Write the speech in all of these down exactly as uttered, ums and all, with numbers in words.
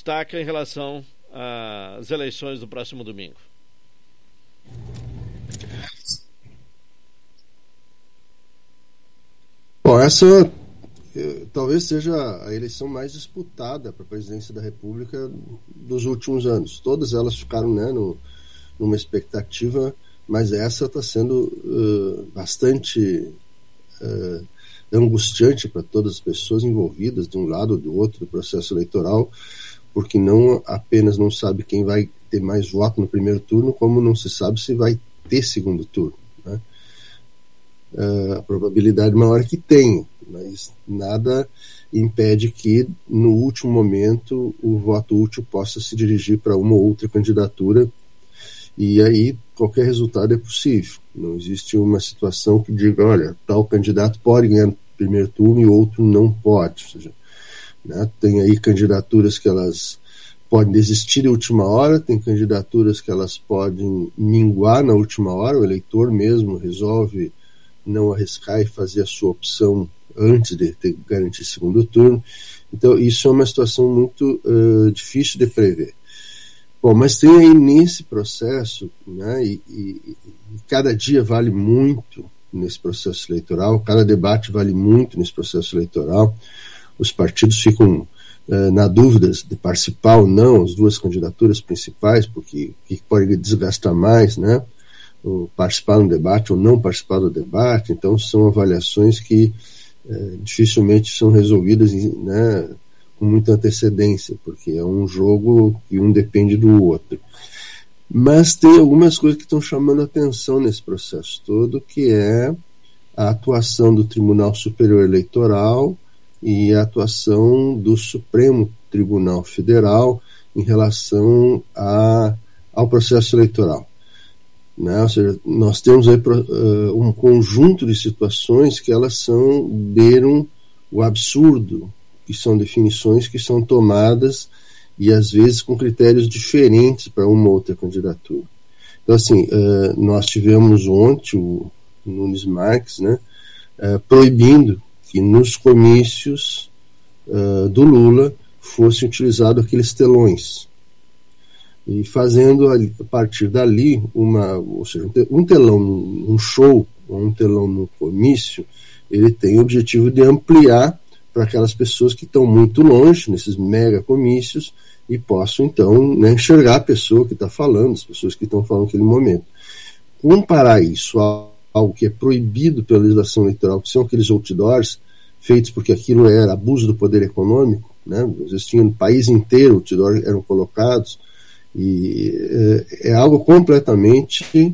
destaca em relação às eleições do próximo domingo? Bom, essa eh, talvez seja a eleição mais disputada para a presidência da República dos últimos anos. Todas elas ficaram, né, no, numa expectativa, mas essa está sendo uh, bastante uh, angustiante para todas as pessoas envolvidas, de um lado ou do outro, do processo eleitoral, porque não apenas não sabe quem vai ter mais voto no primeiro turno, como não se sabe se vai ter segundo turno, né? Uh, a probabilidade maior é que tenha, mas nada impede que no último momento o voto útil possa se dirigir para uma ou outra candidatura, e aí qualquer resultado é possível. Não existe uma situação que diga, olha, tal candidato pode ganhar no primeiro turno e outro não pode. Ou seja, né, tem aí candidaturas que elas podem desistir na última hora, tem candidaturas que elas podem minguar na última hora, o eleitor mesmo resolve não arriscar e fazer a sua opção antes de ter garantir segundo turno. Então isso é uma situação muito uh, difícil de prever. Bom, mas tem aí nesse processo, né, e, e, e cada dia vale muito nesse processo eleitoral, cada debate vale muito nesse processo eleitoral, os partidos ficam uh, na dúvida de participar ou não, as duas candidaturas principais, porque o que pode desgastar mais, né, ou participar do debate ou não participar do debate. Então são avaliações que uh, dificilmente são resolvidas, né, com muita antecedência, porque é um jogo que um depende do outro. Mas tem algumas coisas que estão chamando a atenção nesse processo todo, que é a atuação do Tribunal Superior Eleitoral e a atuação do Supremo Tribunal Federal em relação a, ao processo eleitoral. Né? Ou seja, nós temos aí uh, um conjunto de situações que elas são, beiram o absurdo, que são definições que são tomadas e às vezes com critérios diferentes para uma ou outra candidatura. Então assim, uh, nós tivemos ontem o Nunes Marques, né, uh, proibindo que nos comícios uh, do Lula fossem utilizados aqueles telões, e fazendo a partir dali uma, ou seja, um telão num show ou um telão no comício, ele tem o objetivo de ampliar para aquelas pessoas que estão muito longe, nesses mega comícios, e possam, então, né, enxergar a pessoa que está falando, as pessoas que estão falando naquele momento. Comparar isso a algo que é proibido pela legislação eleitoral, que são aqueles outdoors, feitos porque aquilo era abuso do poder econômico, né, às vezes tinha no país inteiro outdoors eram colocados, e é, é algo completamente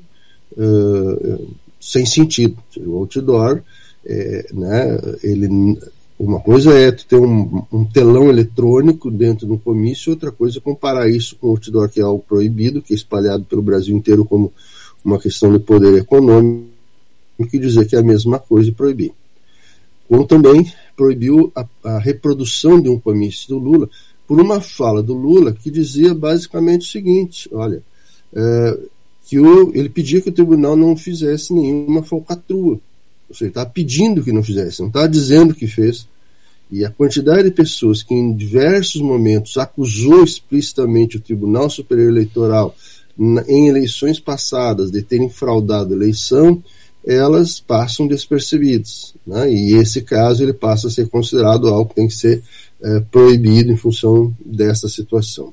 uh, sem sentido. O outdoor, é, né, ele... Uma coisa é tu ter um, um telão eletrônico dentro do comício, outra coisa é comparar isso com o outdoor, que é algo proibido, que é espalhado pelo Brasil inteiro como uma questão de poder econômico, e dizer que é a mesma coisa e proibir. Como também proibiu a, a reprodução de um comício do Lula, por uma fala do Lula que dizia basicamente o seguinte, olha, é, que o, ele pedia que o tribunal não fizesse nenhuma falcatrua. Ou seja, está pedindo que não fizesse, não está dizendo que fez. E a quantidade de pessoas que em diversos momentos acusou explicitamente o Tribunal Superior Eleitoral na, em eleições passadas de terem fraudado a eleição, elas passam despercebidas, né? E esse caso ele passa a ser considerado algo que tem que ser é, proibido em função dessa situação.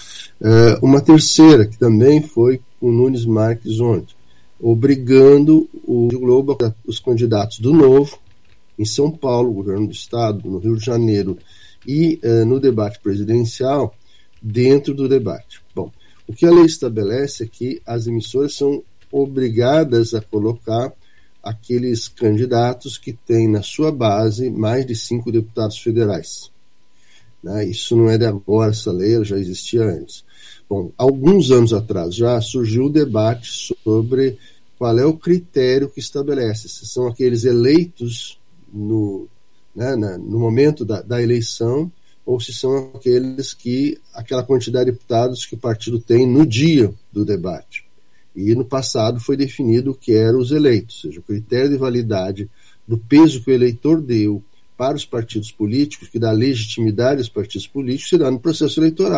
É, uma terceira, que também foi o Nunes Marques ontem, obrigando o Globo, os candidatos do Novo, em São Paulo, governo do Estado, no Rio de Janeiro e uh, no debate presidencial, dentro do debate. Bom, o que a lei estabelece é que as emissoras são obrigadas a colocar aqueles candidatos que têm na sua base mais de cinco deputados federais. Né? Isso não é de agora, essa lei já existia antes. Bom, alguns anos atrás já surgiu o debate sobre qual é o critério que estabelece, se são aqueles eleitos no, né, na, no momento da, da eleição, ou se são aqueles que, aquela quantidade de deputados que o partido tem no dia do debate. E no passado foi definido o que eram os eleitos, ou seja, o critério de validade do peso que o eleitor deu para os partidos políticos, que dá legitimidade aos partidos políticos, se dá no processo eleitoral.